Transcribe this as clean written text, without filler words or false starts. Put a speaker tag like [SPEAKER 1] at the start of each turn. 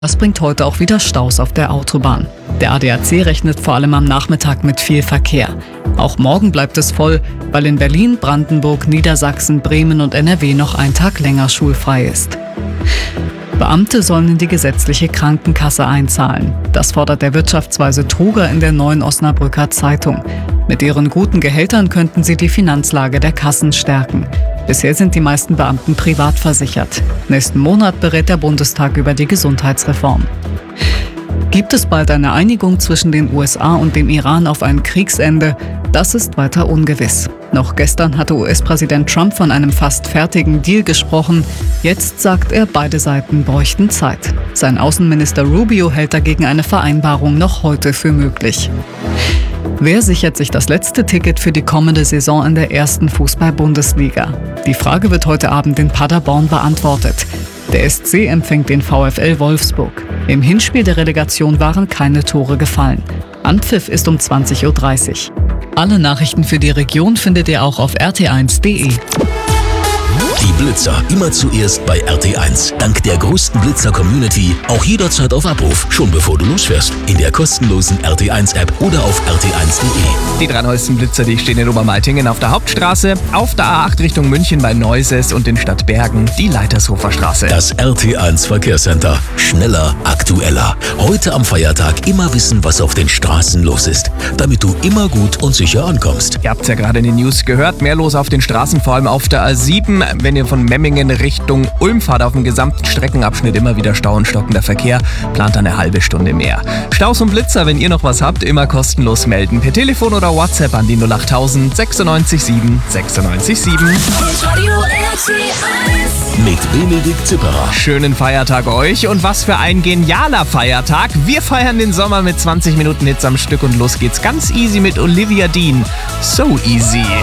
[SPEAKER 1] Das bringt heute auch wieder Staus auf der Autobahn. Der ADAC rechnet vor allem am Nachmittag mit viel Verkehr. Auch morgen bleibt es voll, weil in Berlin, Brandenburg, Niedersachsen, Bremen und NRW noch ein Tag länger schulfrei ist. Beamte sollen in die gesetzliche Krankenkasse einzahlen. Das fordert der Wirtschaftsweise Truger in der Neuen Osnabrücker Zeitung. Mit ihren guten Gehältern könnten sie die Finanzlage der Kassen stärken. Bisher sind die meisten Beamten privat versichert. Nächsten Monat berät der Bundestag über die Gesundheitsreform. Gibt es bald eine Einigung zwischen den USA und dem Iran auf ein Kriegsende? Das ist weiter ungewiss. Noch gestern hatte US-Präsident Trump von einem fast fertigen Deal gesprochen. Jetzt sagt er, beide Seiten bräuchten Zeit. Sein Außenminister Rubio hält dagegen eine Vereinbarung noch heute für möglich. Wer sichert sich das letzte Ticket für die kommende Saison in der ersten Fußball-Bundesliga? Die Frage wird heute Abend in Paderborn beantwortet. Der SC empfängt den VfL Wolfsburg. Im Hinspiel der Relegation waren keine Tore gefallen. Anpfiff ist um 20:30 Uhr. Alle Nachrichten für die Region findet ihr auch auf rt1.de.
[SPEAKER 2] Die Blitzer immer zuerst bei RT1. Dank der größten Blitzer-Community auch jederzeit auf Abruf, schon bevor du losfährst. In der kostenlosen RT1-App oder auf rt1.de.
[SPEAKER 3] Die 3 neuesten Blitzer, die stehen in Obermaltingen auf der Hauptstraße, auf der A8 Richtung München bei Neuses und in Stadtbergen die Leitershofer Straße.
[SPEAKER 2] Das RT1 Verkehrscenter. Schneller, aktueller. Heute am Feiertag immer wissen, was auf den Straßen los ist, damit du immer gut und sicher ankommst.
[SPEAKER 3] Ihr habt es ja gerade in den News gehört, mehr los auf den Straßen, vor allem auf der A7. Wenn ihr von Memmingen Richtung Ulm fahrt, auf dem gesamten Streckenabschnitt immer wieder Stau und stockender Verkehr, plant eine halbe Stunde mehr. Staus und Blitzer, wenn ihr noch was habt, immer kostenlos melden. Per Telefon oder WhatsApp an die 08000 96 7 96 7.
[SPEAKER 2] Mit Benedikt Zipperer.
[SPEAKER 3] Schönen Feiertag euch und was für ein genialer Feiertag. Wir feiern den Sommer mit 20 Minuten Hits am Stück und los geht's ganz easy mit Olivia Dean. So easy.